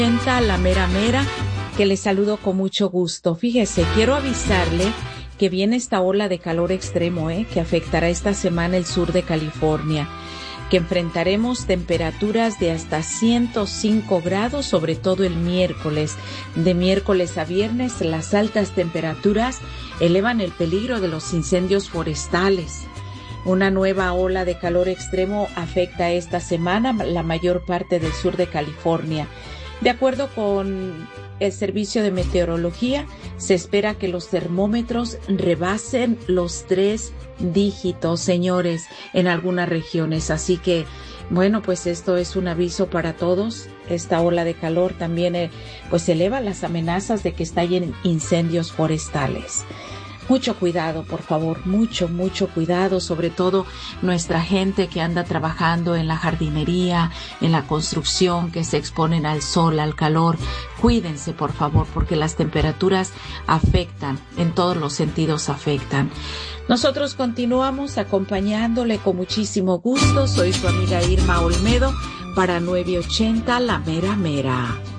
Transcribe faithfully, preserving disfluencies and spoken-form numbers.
La mera mera, que les saludo con mucho gusto. Fíjese, quiero avisarle que viene esta ola de calor extremo, ¿eh? que afectará esta semana el sur de California, que enfrentaremos temperaturas de hasta ciento cinco grados, sobre todo el miércoles. De miércoles a viernes, las altas temperaturas elevan el peligro de los incendios forestales. Una nueva ola de calor extremo afecta esta semana la mayor parte del sur de California. De acuerdo con el Servicio de Meteorología, se espera que los termómetros rebasen los tres dígitos, señores, en algunas regiones. Así que, bueno, pues esto es un aviso para todos. Esta ola de calor también, eh, pues eleva las amenazas de que estallen incendios forestales. Mucho cuidado, por favor, mucho, mucho cuidado, sobre todo nuestra gente que anda trabajando en la jardinería, en la construcción, que se exponen al sol, al calor. Cuídense, por favor, porque las temperaturas afectan, en todos los sentidos afectan. Nosotros continuamos acompañándole con muchísimo gusto. Soy su amiga Irma Olmedo para nueve ochenta La Mera Mera.